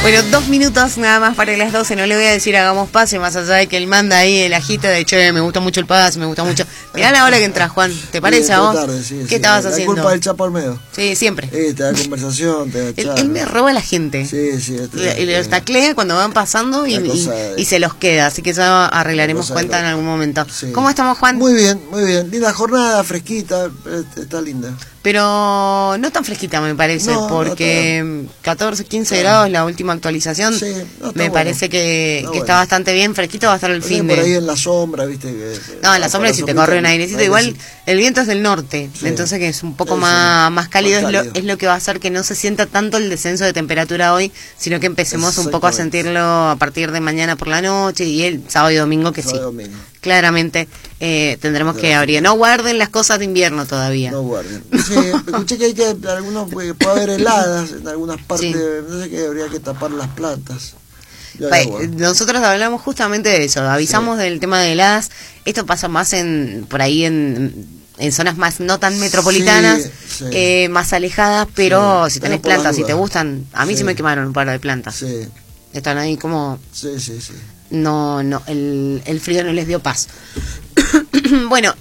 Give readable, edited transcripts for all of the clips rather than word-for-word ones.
Bueno, 2 minutos nada más para las 12. No le voy a decir hagamos pase, más allá de que él manda ahí el ajito de che, me gusta mucho el pase, me gusta mucho. Mirá la hora que entras, Juan. ¿Te parece a vos? Tarde, sí, ¿Qué estabas haciendo? La culpa del Chapo Olmedo. Sí, siempre. Te da conversación, te da charla. Él me roba a la gente. Sí. Y los taclea cuando van pasando y se los queda. Así que eso arreglaremos cuenta en algún momento. Sí. ¿Cómo estamos, Juan? Muy bien. Linda jornada, fresquita, está linda. Pero no tan fresquita me parece, porque 14, 15 grados la última actualización. Sí, me parece que está bastante bien, fresquito va a estar el fin de... por ahí en la sombra, viste. No, en la sombra si te corre un airecito, igual el viento es del norte, entonces que es un poco más cálido, es lo que va a hacer que no se sienta tanto el descenso de temperatura hoy, sino que empecemos un poco a sentirlo a partir de mañana por la noche y el sábado y domingo que sí. Claramente tendremos que abrir. No guarden las cosas de invierno todavía. No guarden. Sí, escuché que hay algunos puede haber heladas en algunas partes, no sé, que habría que tapar las plantas. Nosotros hablamos justamente de eso, avisamos del tema de heladas. Esto pasa más por ahí en zonas más no tan metropolitanas, más alejadas, pero si tenés plantas, si te gustan, a mí se me quemaron un par de plantas. Sí. Están ahí como... Sí. No, el frío no les dio paz. Bueno,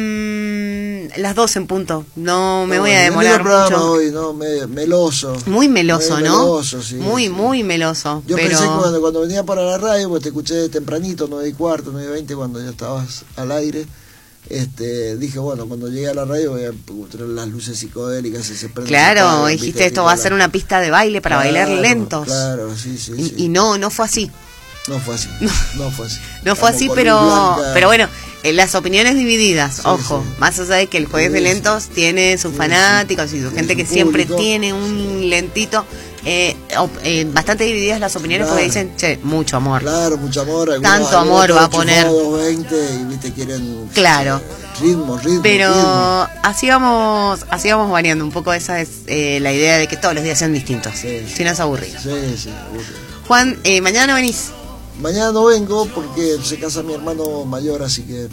las 12 en punto. No me voy a demorar mucho. Hoy, ¿no? Meloso. Muy meloso, ¿no? Meloso, sí. Muy meloso. Yo pensé que cuando venía para la radio, pues te escuché tempranito, 9:15, 9:20, cuando ya estabas al aire. Dije, bueno, cuando llegue a la radio voy a tener las luces psicodélicas y se prenden. Claro, dijiste esto va a ser una pista de baile para bailar lentos. Claro, sí. Y no fue así. No fue así. No fue así, pero bueno, las opiniones divididas, ojo, más allá de que el jueves de lentos tiene sus fanáticos y su gente que siempre tiene un lentito, bastante divididas las opiniones porque dicen, che, mucho amor. Claro, mucho amor. Tanto amor va a poner. 220 y viste, quieren ritmo. Pero así vamos variando un poco. Esa es la idea de que todos los días sean distintos, si no es aburrido. Sí, aburrido. Juan, mañana no venís. Mañana no vengo porque se casa mi hermano mayor, así que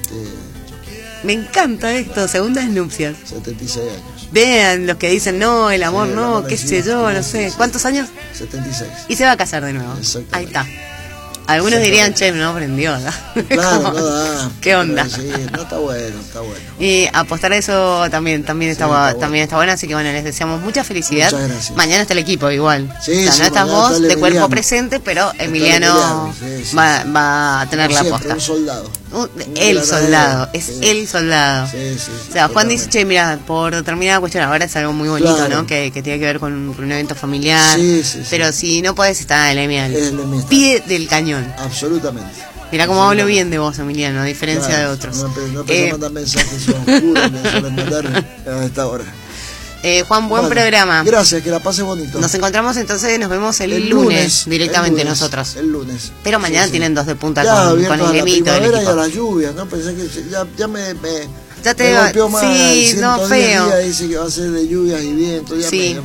Me encanta esto, segundas nupcias. 76 años. Vean los que dicen no, el amor no, qué sé yo, no sé. ¿Cuántos años? 76. Y se va a casar de nuevo. Ahí está. Algunos dirían, che, no aprendió, ¿no? Claro, no da. ¿Qué onda? Sí, no, está bueno. Y apostar a eso también está bueno, así que bueno, les deseamos mucha felicidad. Muchas gracias. Mañana está el equipo igual. Sí, no estás vos de cuerpo presente, pero Emiliano va a tener la aposta. Un soldado. El soldado. Sí. O sea, Juan dice, che, mira, por determinada cuestión, ahora es algo muy bonito, ¿no? Que tiene que ver con un evento familiar. Sí. Pero si no podés estar el Emi al pie del cañón. Absolutamente. Mira cómo hablo bien de vos, Emiliano, a diferencia de otros. No pensé mandar mensajes oscuros, me suelen mandar a esta hora. Juan, buen programa. Gracias, que la pase bonito. Nos encontramos entonces, nos vemos el lunes directamente nosotros. El lunes. Pero mañana tienen 2 de punta con el Emito del equipo. Y a las lluvias, ¿no? Pensé que ya me golpeó más. Sí, no, feo. Días, dice que va a ser de lluvias y vientos.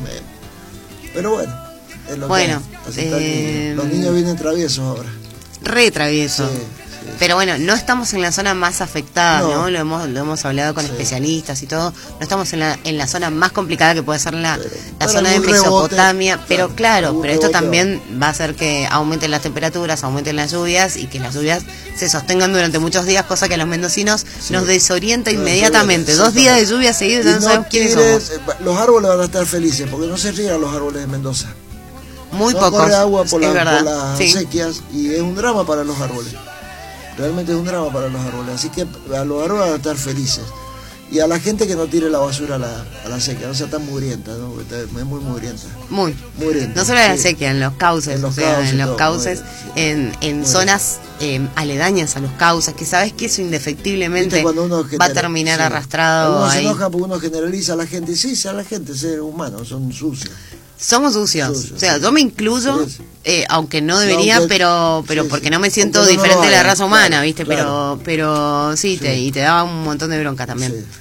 Pero bueno, es lo que hay. Los niños vienen traviesos ahora. Re travieso. Sí. Pero bueno, no estamos en la zona más afectada, ¿no? Lo hemos hablado con especialistas y todo. No estamos en la zona más complicada que puede ser la zona de Mesopotamia. Pero pero esto también va a hacer que aumenten las temperaturas, aumenten las lluvias y que las lluvias se sostengan durante muchos días, cosa que a los mendocinos nos desorienta inmediatamente. 2 días de lluvia seguidos, ya no sabemos quiénes somos. Los árboles van a estar felices porque no se riegan los árboles de Mendoza. Muy pocos. Corre agua por las sequías y es un drama para los árboles. Realmente es un drama para los árboles, así que a los árboles van a estar felices. Y a la gente que no tire la basura a la sequía, no sea tan mugrienta, ¿no? Es muy mugrienta. Muy mugrienta. No solo en la sequía, en los cauces, en zonas aledañas a los cauces, que sabes que eso indefectiblemente va a terminar arrastrado uno ahí. Se enoja porque uno generaliza a la gente, a la gente, seres humanos, son sucios. Somos sucios. O sea, yo me incluyo, aunque no debería, pero porque no me siento diferente de la raza humana, ¿viste? Pero sí, y te daba un montón de bronca también.